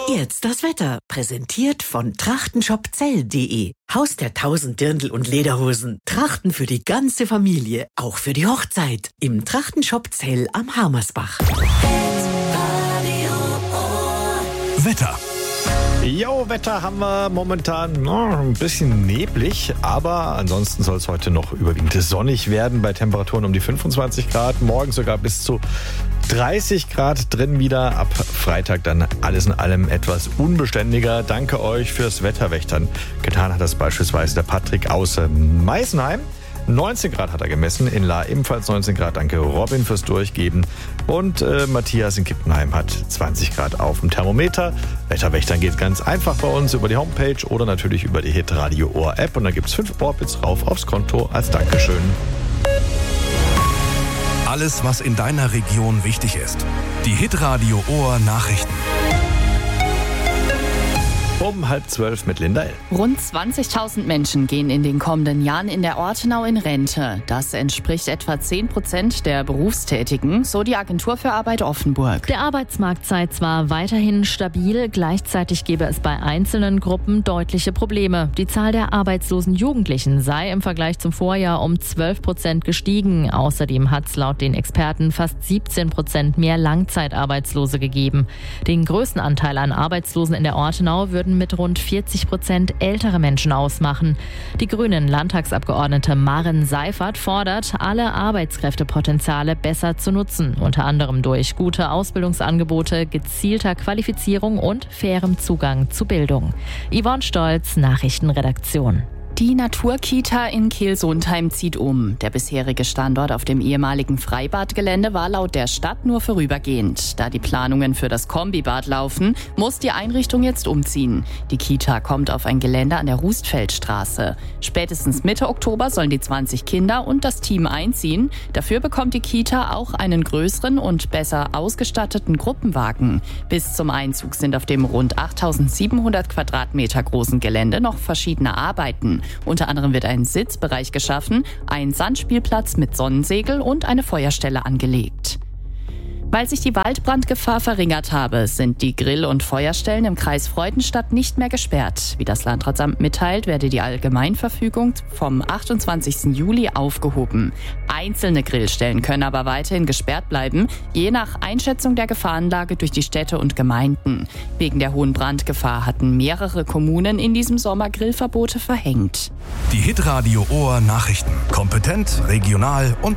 Jetzt das Wetter, präsentiert von trachtenshopzell.de. Haus der 1000 Dirndl und Lederhosen. Trachten für die ganze Familie, auch für die Hochzeit. Im Trachtenshop Zell am Harmersbach. Wetter. Jo, Wetter haben wir momentan ein bisschen neblig, aber ansonsten soll es heute noch überwiegend sonnig werden bei Temperaturen um die 25 Grad, morgen sogar bis zu 30 Grad drin wieder, ab Freitag dann alles in allem etwas unbeständiger. Danke euch fürs Wetterwächtern. Getan hat das beispielsweise der Patrick aus Meisenheim. 19 Grad hat er gemessen, in Lahr ebenfalls 19 Grad. Danke Robin fürs Durchgeben. Und Matthias in Kippenheim hat 20 Grad auf dem Thermometer. Wetterwächtern geht ganz einfach bei uns über die Homepage oder natürlich über die Hitradio Ohr App. Und da gibt es 5 Orbits rauf aufs Konto als Dankeschön. Alles, was in deiner Region wichtig ist. Die Hitradio Ohr Nachrichten. Um 11:30 mit Linda L. Rund 20.000 Menschen gehen in den kommenden Jahren in der Ortenau in Rente. Das entspricht etwa 10% der Berufstätigen, so die Agentur für Arbeit Offenburg. Der Arbeitsmarkt sei zwar weiterhin stabil, gleichzeitig gebe es bei einzelnen Gruppen deutliche Probleme. Die Zahl der arbeitslosen Jugendlichen sei im Vergleich zum Vorjahr um 12% gestiegen. Außerdem hat es laut den Experten fast 17% mehr Langzeitarbeitslose gegeben. Den größten Anteil an Arbeitslosen in der Ortenau würden mit rund 40% ältere Menschen ausmachen. Die Grünen-Landtagsabgeordnete Maren Seifert fordert, alle Arbeitskräftepotenziale besser zu nutzen, unter anderem durch gute Ausbildungsangebote, gezielter Qualifizierung und fairem Zugang zu Bildung. Yvonne Stolz, Nachrichtenredaktion. Die Naturkita in Kehl-Sondheim zieht um. Der bisherige Standort auf dem ehemaligen Freibadgelände war laut der Stadt nur vorübergehend. Da die Planungen für das Kombibad laufen, muss die Einrichtung jetzt umziehen. Die Kita kommt auf ein Gelände an der Rustfeldstraße. Spätestens Mitte Oktober sollen die 20 Kinder und das Team einziehen. Dafür bekommt die Kita auch einen größeren und besser ausgestatteten Gruppenwagen. Bis zum Einzug sind auf dem rund 8.700 Quadratmeter großen Gelände noch verschiedene Arbeiten. Unter anderem wird ein Sitzbereich geschaffen, ein Sandspielplatz mit Sonnensegel und eine Feuerstelle angelegt. Weil sich die Waldbrandgefahr verringert habe, sind die Grill- und Feuerstellen im Kreis Freudenstadt nicht mehr gesperrt. Wie das Landratsamt mitteilt, werde die Allgemeinverfügung vom 28. Juli aufgehoben. Einzelne Grillstellen können aber weiterhin gesperrt bleiben, je nach Einschätzung der Gefahrenlage durch die Städte und Gemeinden. Wegen der hohen Brandgefahr hatten mehrere Kommunen in diesem Sommer Grillverbote verhängt. Die Hitradio Ohr Nachrichten. Kompetent, regional und